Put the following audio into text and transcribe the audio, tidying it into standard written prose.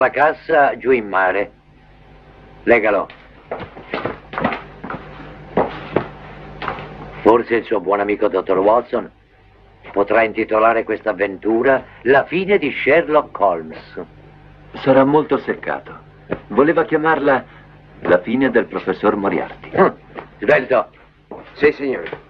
La cassa giù in mare. Legalo. Forse il suo buon amico dottor Watson potrà intitolare questa avventura La fine di Sherlock Holmes. Sarà molto seccato. Voleva chiamarla La fine del professor Moriarty. Svelto. Sì, signore.